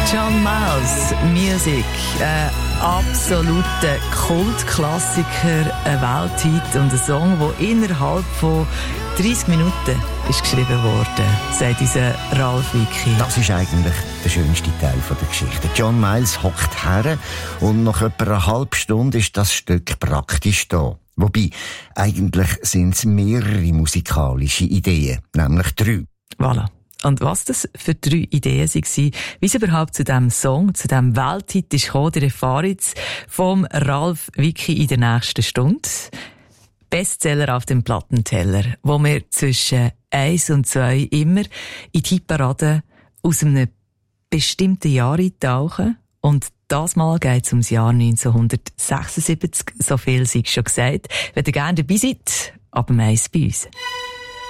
John Miles, Music, ein absoluter Kultklassiker, ein Welthit und ein Song, der innerhalb von 30 Minuten ist geschrieben worden, sagt unser Ralf Wicki. Das ist eigentlich der schönste Teil der Geschichte. John Miles hockt her und nach etwa einer halben Stunde ist das Stück praktisch da. Wobei, eigentlich sind es mehrere musikalische Ideen, nämlich 3. Voilà. Und was das für 3 Ideen waren, wie es überhaupt zu diesem Song, zu diesem Welthit ist gekommen, ihr erfahrt jetzt vom Ralf Wicki in der nächsten Stunde. Bestseller auf dem Plattenteller, wo wir zwischen 1 und 2 immer in die Hitparade aus einem bestimmten Jahr eintauchen. Und das Mal geht es ums Jahr 1976, so viel sei schon gesagt. Wenn ihr gerne dabei seid, ab dem 1 bei uns.